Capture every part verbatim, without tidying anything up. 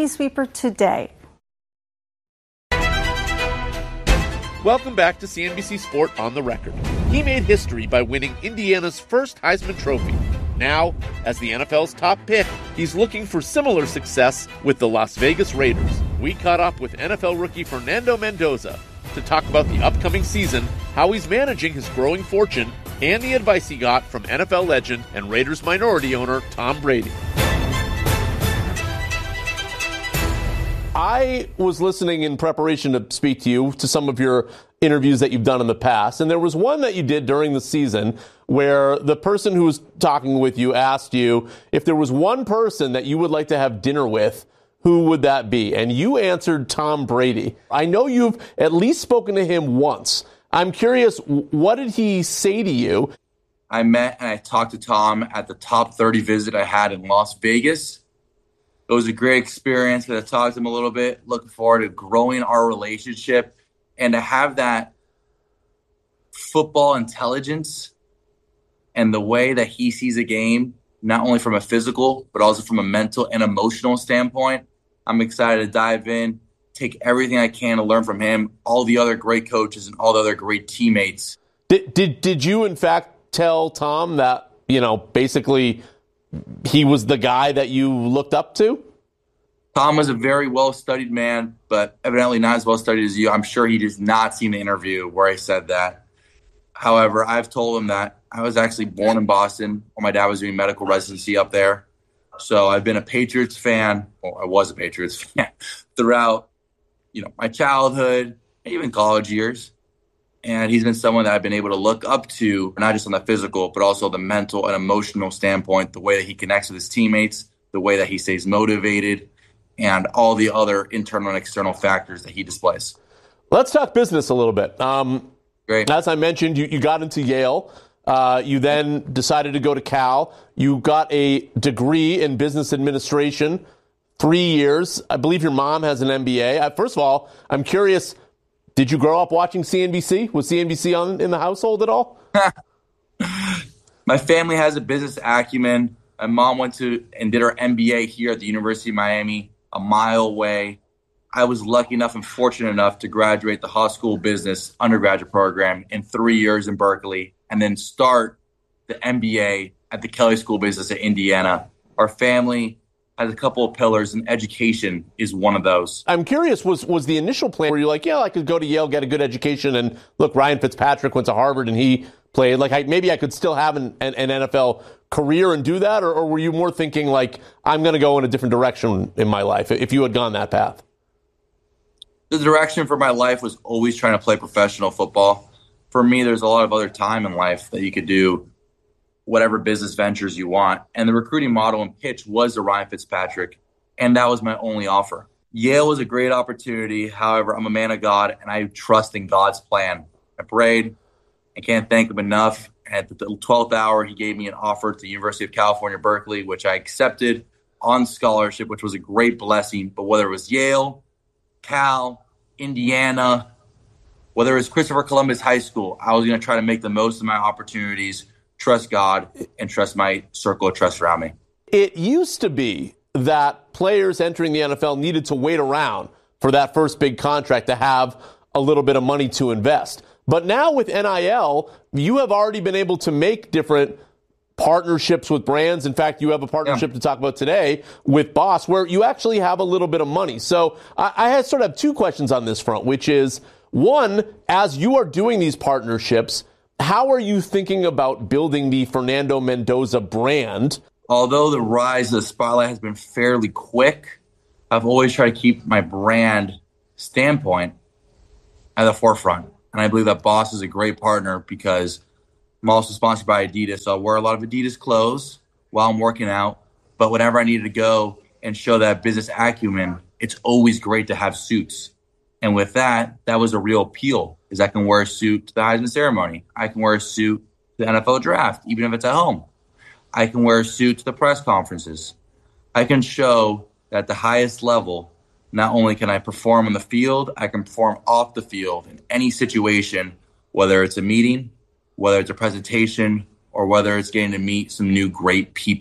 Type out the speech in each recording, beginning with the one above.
Baby Sweeper today. Welcome back to C N B C Sport on the Record. He made history by winning Indiana's first Heisman Trophy. Now, as the N F L's top pick, he's looking for similar success with the Las Vegas Raiders. We caught up with N F L rookie Fernando Mendoza to talk about the upcoming season, how he's managing his growing fortune, and the advice he got from N F L legend and Raiders minority owner Tom Brady. I was listening in preparation to speak to you to some of your interviews that you've done in the past, and there was one that you did during the season where the person who was talking with you asked you if there was one person that you would like to have dinner with, who would that be? And you answered Tom Brady. I know you've at least spoken to him once. I'm curious, what did he say to you? I met and I talked to Tom at the top thirty visit I had in Las Vegas. It was a great experience. I talked to him a little bit, looking forward to growing our relationship and to have that football intelligence and the way that he sees a game, not only from a physical, but also from a mental and emotional standpoint. I'm excited to dive in, take everything I can to learn from him, all the other great coaches and all the other great teammates. Did did, did you, in fact, tell Tom that, you know, basically he was the guy that you looked up to? Tom was a very well-studied man, but evidently not as well-studied as you. I'm sure he does not seen the interview where I said that. However, I've told him that I was actually born in Boston when my dad was doing medical residency up there. So I've been a Patriots fan, or I was a Patriots fan, throughout, you know, my childhood, even college years. And he's been someone that I've been able to look up to, not just on the physical, but also the mental and emotional standpoint, the way that he connects with his teammates, the way that he stays motivated, and all the other internal and external factors that he displays. Let's talk business a little bit. Um, Great. As I mentioned, you, you got into Yale. Uh, you then decided to go to Cal. You got a degree in business administration, three years. I believe your mom has an M B A. Uh, first of all, I'm curious, did you grow up watching C N B C? Was C N B C on in the household at all? My family has a business acumen. My mom went to and did her M B A here at the University of Miami, a mile away. I was lucky enough and fortunate enough to graduate the Haas School of Business undergraduate program in three years in Berkeley and then start the M B A at the Kelley School of Business at Indiana. Our family has a couple of pillars, and education is one of those. I'm curious, was was the initial plan where you're like, yeah, I could go to Yale, get a good education, and look, Ryan Fitzpatrick went to Harvard and he played. Like, I, maybe I could still have an, an, an N F L career and do that? Or, or were you more thinking like, I'm going to go in a different direction in my life if you had gone that path? The direction for my life was always trying to play professional football. For me, there's a lot of other time in life that you could do whatever business ventures you want. And the recruiting model and pitch was the Ryan Fitzpatrick, and that was my only offer. Yale was a great opportunity. However, I'm a man of God, and I trust in God's plan. I prayed. I can't thank him enough. At the twelfth hour, he gave me an offer to the University of California, Berkeley, which I accepted on scholarship, which was a great blessing. But whether it was Yale, Cal, Indiana, whether it was Christopher Columbus High School, I was going to try to make the most of my opportunities, trust God, and trust my circle of trust around me. It used to be that players entering the N F L needed to wait around for that first big contract to have a little bit of money to invest. But now with N I L, you have already been able to make different partnerships with brands. In fact, you have a partnership yeah. to talk about today with Boss, where you actually have a little bit of money. So I, I sort of have two questions on this front, which is, one, as you are doing these partnerships, how are you thinking about building the Fernando Mendoza brand? Although the rise of the spotlight has been fairly quick, I've always tried to keep my brand standpoint at the forefront. And I believe that Boss is a great partner because I'm also sponsored by Adidas. So I wear a lot of Adidas clothes while I'm working out. But whenever I needed to go and show that business acumen, it's always great to have suits. And with that, that was a real appeal, is I can wear a suit to the Heisman ceremony. I can wear a suit to the N F L draft, even if it's at home. I can wear a suit to the press conferences. I can show that at the highest level, not only can I perform on the field, I can perform off the field in any situation, whether it's a meeting, whether it's a presentation, or whether it's getting to meet some new great people.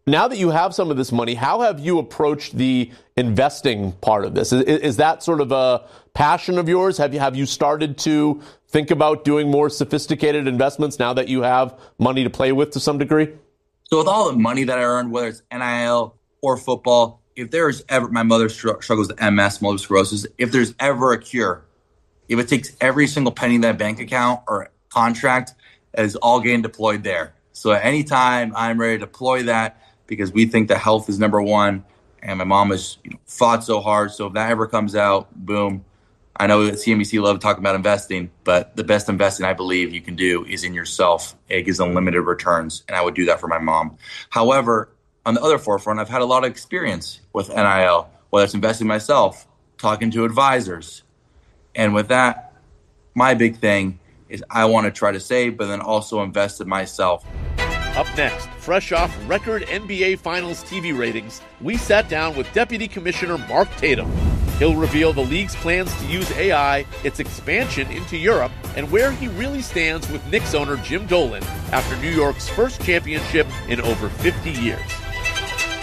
Now that you have some of this money, how have you approached the investing part of this? Is, is that sort of a passion of yours? Have you have you started to think about doing more sophisticated investments now that you have money to play with to some degree? So with all the money that I earned, whether it's N I L or football, if there's ever, my mother struggles with M S, multiple sclerosis, if there's ever a cure, if it takes every single penny in that bank account or contract, is all getting deployed there. So at any time, I'm ready to deploy that because we think that health is number one. And my mom has you know, fought so hard. So if that ever comes out, boom. I know that C N B C love talking about investing, but the best investing I believe you can do is in yourself. It gives unlimited returns, and I would do that for my mom. However, on the other forefront, I've had a lot of experience with N I L, whether it's investing myself, talking to advisors. And with that, my big thing is I want to try to save, but then also invest in myself. Up next, fresh off record N B A Finals T V ratings, we sat down with Deputy Commissioner Mark Tatum. He'll reveal the league's plans to use A I, its expansion into Europe, and where he really stands with Knicks owner Jim Dolan after New York's first championship in over fifty years.